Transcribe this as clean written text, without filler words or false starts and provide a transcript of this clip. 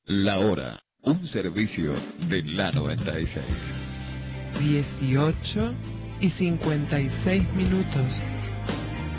La hora, un servicio de la 96. 18:56.